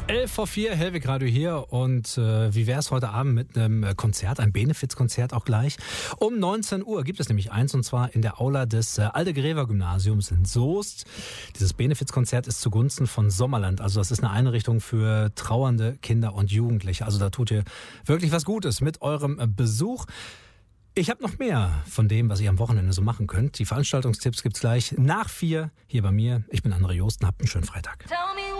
11:04, Hellwig Radio hier und wie wäre es heute Abend mit einem Konzert, ein Benefizkonzert auch gleich. Um 19 Uhr gibt es nämlich eins und zwar in der Aula des Alde-Gräver-Gymnasiums in Soest. Dieses Benefizkonzert ist zugunsten von Sommerland, also das ist eine Einrichtung für trauernde Kinder und Jugendliche. Also da tut ihr wirklich was Gutes mit eurem Besuch. Ich habe noch mehr von dem, was ihr am Wochenende so machen könnt. Die Veranstaltungstipps gibt's gleich nach 4 hier bei mir. Ich bin André Joosten, habt einen schönen Freitag.